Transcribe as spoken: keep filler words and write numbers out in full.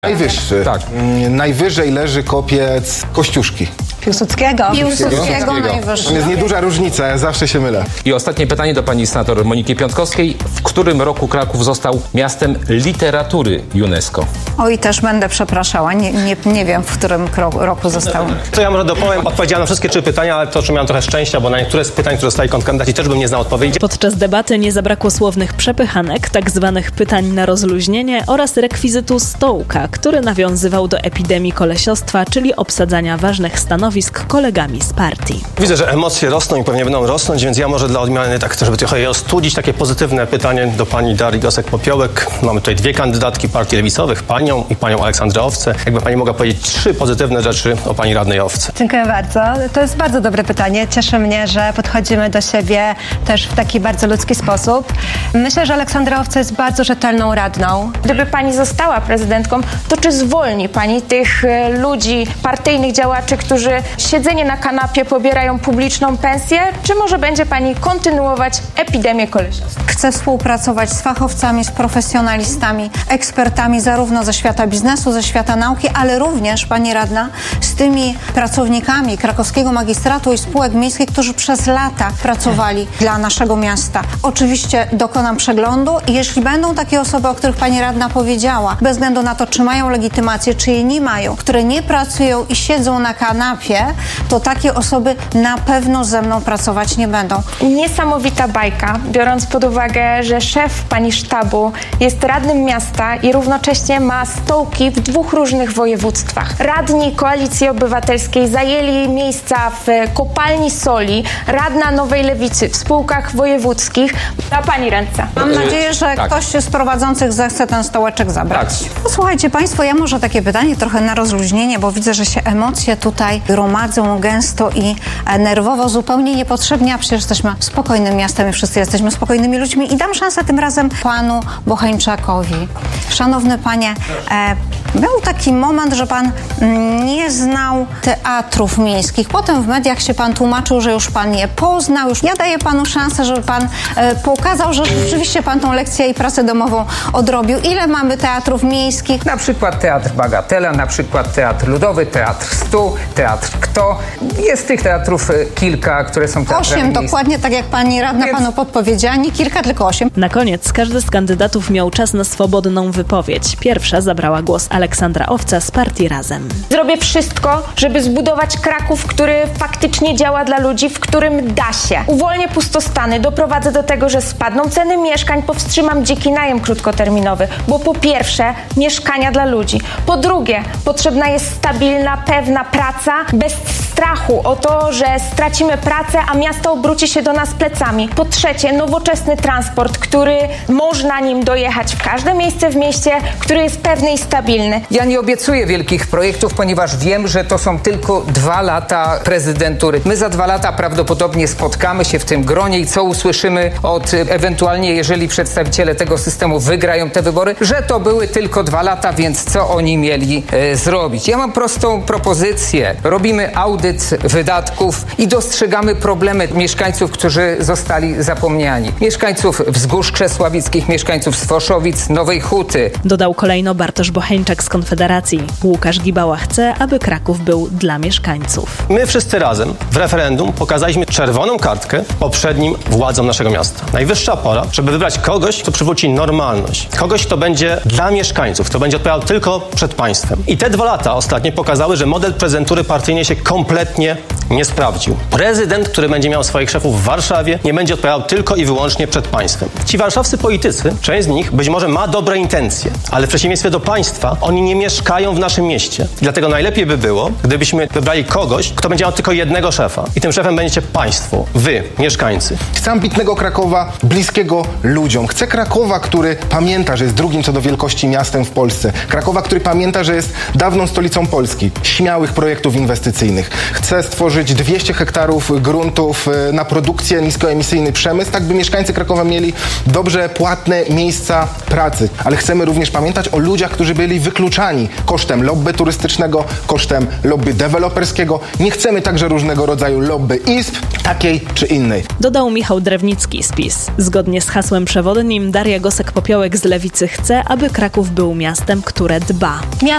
Najwyższy. Tak. Najwyżej leży kopiec Kościuszki. Piłsudskiego. Piłsudskiego najwyższy. To jest nieduża różnica, ja zawsze się mylę. I ostatnie pytanie do pani senator Moniki Piątkowskiej. W którym roku Kraków został miastem literatury UNESCO? Oj, też będę przepraszała. Nie, nie, nie wiem, w którym roku został. To ja może dopowiem. Odpowiedziałem na wszystkie trzy pytania, ale to, że miałem trochę szczęścia, bo na niektóre z pytań, które dostali kandydaci, też bym nie znał odpowiedzi. Podczas debaty nie zabrakło słownych przepychanek, tak zwanych pytań na rozluźnienie oraz rekwizytu stołka, który nawiązywał do epidemii kolesiostwa, czyli obsadzania ważnych stanowisk kolegami z partii. Widzę, że emocje rosną i pewnie będą rosnąć, więc ja może dla odmiany, tak, żeby trochę je ostudzić, takie pozytywne pytanie do pani Darii Gosek-Popiołek. Mamy tutaj dwie kandydatki partii lewicowych, panią i panią Aleksandrę Owcę. Jakby pani mogła powiedzieć trzy pozytywne rzeczy o pani radnej Owcy. Dziękuję bardzo. To jest bardzo dobre pytanie. Cieszy mnie, że podchodzimy do siebie też w taki bardzo ludzki sposób. Myślę, że Aleksandra Owca jest bardzo rzetelną radną. Gdyby pani została prezydentką, to czy zwolni pani tych ludzi, partyjnych działaczy, którzy siedzenie na kanapie pobierają publiczną pensję, czy może będzie pani kontynuować epidemię kolesiostwa? Chcę współpracować z fachowcami, z profesjonalistami, ekspertami zarówno ze świata biznesu, ze świata nauki, ale również, pani radna, z tymi pracownikami krakowskiego magistratu i spółek miejskich, którzy przez lata pracowali dla naszego miasta. Oczywiście dokonam przeglądu i jeśli będą takie osoby, o których pani radna powiedziała, bez względu na to, czy mają legitymację, czy jej nie mają, które nie pracują i siedzą na kanapie, to takie osoby na pewno ze mną pracować nie będą. Niesamowita bajka, biorąc pod uwagę, że szef pani sztabu jest radnym miasta i równocześnie ma stołki w dwóch różnych województwach. Radni Koalicji Obywatelskiej zajęli miejsca w kopalni soli, radna Nowej Lewicy w spółkach wojewódzkich. Na pani ręce. Mam nadzieję, że tak. Ktoś z prowadzących zechce ten stołeczek zabrać. Tak. Posłuchajcie państwo, ja może takie pytanie trochę na rozluźnienie, bo widzę, że się emocje tutaj gromadzą gęsto i nerwowo, zupełnie niepotrzebnie, a przecież jesteśmy spokojnym miastem i wszyscy jesteśmy spokojnymi ludźmi i dam szansę tym razem panu Bocheńczakowi. Szanowny panie, e, był taki moment, że pan mm, nie znał teatrów miejskich. Potem w mediach się pan tłumaczył, że już pan je poznał. Już ja daję panu szansę, żeby pan e, pokazał, że rzeczywiście pan tą lekcję i pracę domową odrobił. Ile mamy teatrów miejskich? Na przykład Teatr Bagatela, na przykład Teatr Ludowy, Teatr Stu, Teatr Kto. Jest tych teatrów kilka, które są teatrami Osiem, miejskimi. Dokładnie tak jak pani radna Więc... panu podpowiedziała. Nie kilka, tylko osiem. Na koniec każdy z kandydatów miał czas na swobodną wypowiedź. Pierwsza zabrała głos Aleksandra Owca z partii Razem. Zrobię wszystko, żeby zbudować Kraków, który faktycznie działa dla ludzi, w którym da się. Uwolnię pustostany, doprowadzę do tego, że spadną ceny mieszkań, powstrzymam dziki najem krótkoterminowy, bo po pierwsze mieszkania dla ludzi. Po drugie, potrzebna jest stabilna, pewna praca bez strachu o to, że stracimy pracę, a miasto obróci się do nas plecami. Po trzecie, nowoczesny transport, który można nim dojechać w każde miejsce w mieście, który jest pewny i stabilny. Ja nie obiecuję wielkich projektów, ponieważ wiem, że to są tylko dwa lata prezydentury. My za dwa lata prawdopodobnie spotkamy się w tym gronie i co usłyszymy od ewentualnie, jeżeli przedstawiciele tego systemu wygrają te wybory, że to były tylko dwa lata, więc co oni mieli e, zrobić? Ja mam prostą propozycję. Robimy audyt wydatków i dostrzegamy problemy mieszkańców, którzy zostali zapomniani. Mieszkańców Wzgórz Krzesławickich, mieszkańców Sfoszowic, Nowej Huty. Dodał kolejno Bartosz Bocheńczak z Konfederacji. Łukasz Gibała chce, aby Kraków był dla mieszkańców. My wszyscy razem w referendum pokazaliśmy czerwoną kartkę poprzednim władzom naszego miasta. Najwyższa pora, żeby wybrać kogoś, kto przywróci normalność. Kogoś, kto będzie dla mieszkańców, kto będzie odpowiadał tylko przed państwem. I te dwa lata ostatnie pokazały, że model prezydentury partyjnej się kompletnie nie sprawdził. Prezydent, który będzie miał swoich szefów w Warszawie, nie będzie odpowiadał tylko i wyłącznie przed państwem. Ci warszawscy politycy, część z nich być może ma dobre intencje, ale w przeciwieństwie do państwa, oni nie mieszkają w naszym mieście. I dlatego najlepiej by było, gdybyśmy wybrali kogoś, kto będzie miał tylko jednego szefa. I tym szefem będziecie państwo, wy, mieszkańcy. Chcę ambitnego Krakowa, bliskiego ludziom. Chcę Krakowa, który pamięta, że jest drugim co do wielkości miastem w Polsce. Krakowa, który pamięta, że jest dawną stolicą Polski. Śmiałych projektów inwestycyjnych. Chcę stworzyć dwieście hektarów gruntów na produkcję, niskoemisyjny przemysł, tak by mieszkańcy Krakowa mieli dobrze płatne miejsca pracy. Ale chcemy również pamiętać o ludziach, którzy byli wykluczani kosztem lobby turystycznego, kosztem lobby deweloperskiego. Nie chcemy także różnego rodzaju lobby izb, takiej czy innej. Dodał Michał Drewnicki z PiS. Zgodnie z hasłem przewodnim Daria Gosek-Popiołek z Lewicy chce, aby Kraków był miastem, które dba.